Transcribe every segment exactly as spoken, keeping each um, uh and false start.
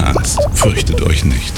tanzt, fürchtet euch nicht.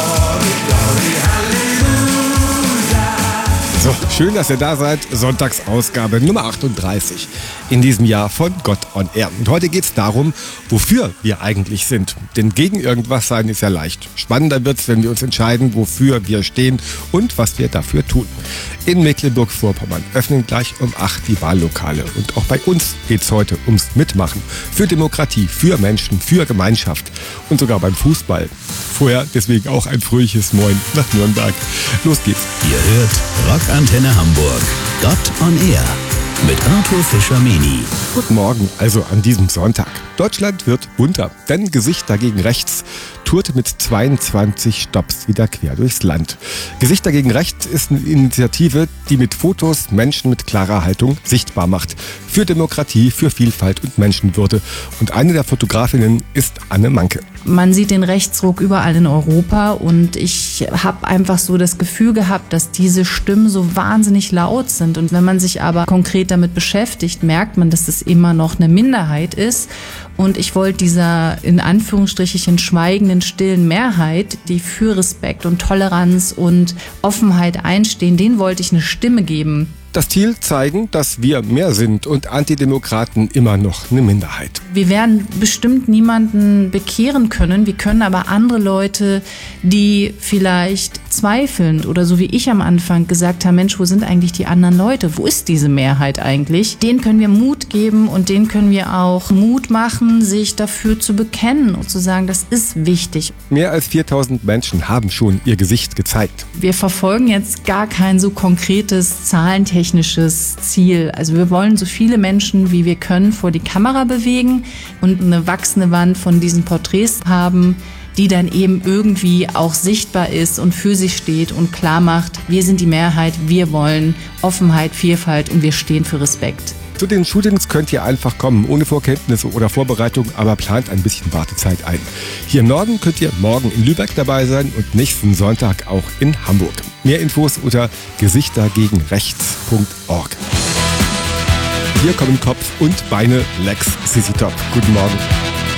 So, schön, dass ihr da seid. Sonntagsausgabe Nummer achtunddreißig in diesem Jahr von Gott on Air. Und heute geht es darum, wofür wir eigentlich sind. Denn gegen irgendwas sein ist ja leicht. Spannender wird es, wenn wir uns entscheiden, wofür wir stehen und was wir dafür tun. In Mecklenburg-Vorpommern öffnen gleich um acht die Wahllokale. Und auch bei uns geht es heute ums Mitmachen. Für Demokratie, für Menschen, für Gemeinschaft und sogar beim Fußball. Vorher deswegen auch ein fröhliches Moin nach Nürnberg. Los geht's. Ihr hört Rockantenne Hamburg. Gott on Air mit Arthur Fischer-Meni. Guten Morgen, also an diesem Sonntag. Deutschland wird bunter, denn Gesichter gegen Rechts tourte mit zweiundzwanzig Stopps wieder quer durchs Land. Gesichter gegen Rechts ist eine Initiative, die mit Fotos Menschen mit klarer Haltung sichtbar macht. Für Demokratie, für Vielfalt und Menschenwürde. Und eine der Fotografinnen ist Anne Manke. Man sieht den Rechtsruck überall in Europa und ich habe einfach so das Gefühl gehabt, dass diese Stimmen so wahnsinnig laut sind. Und wenn man sich aber konkret damit beschäftigt, merkt man, dass das immer noch eine Minderheit ist. Und ich wollte dieser in Anführungsstrichen schweigenden, stillen Mehrheit, die für Respekt und Toleranz und Offenheit einstehen, denen wollte ich eine Stimme geben. Das Ziel zeigen, dass wir mehr sind und Antidemokraten immer noch eine Minderheit. Wir werden bestimmt niemanden bekehren können. Wir können aber andere Leute, die vielleicht zweifeln oder so wie ich am Anfang gesagt habe, Mensch, wo sind eigentlich die anderen Leute? Wo ist diese Mehrheit eigentlich? Denen können wir Mut geben und denen können wir auch Mut machen, sich dafür zu bekennen und zu sagen, das ist wichtig. Mehr als viertausend Menschen haben schon ihr Gesicht gezeigt. Wir verfolgen jetzt gar kein so konkretes Zahlentechnisches technisches Ziel. Also wir wollen so viele Menschen, wie wir können, vor die Kamera bewegen und eine wachsende Wand von diesen Porträts haben, die dann eben irgendwie auch sichtbar ist und für sich steht und klar macht, wir sind die Mehrheit, wir wollen Offenheit, Vielfalt und wir stehen für Respekt. Zu den Shootings könnt ihr einfach kommen, ohne Vorkenntnisse oder Vorbereitung, aber plant ein bisschen Wartezeit ein. Hier im Norden könnt ihr morgen in Lübeck dabei sein und nächsten Sonntag auch in Hamburg. Mehr Infos unter gesichtergegenrechts punkt org. Hier kommen Kopf und Beine Lex Sissy Top. Guten Morgen.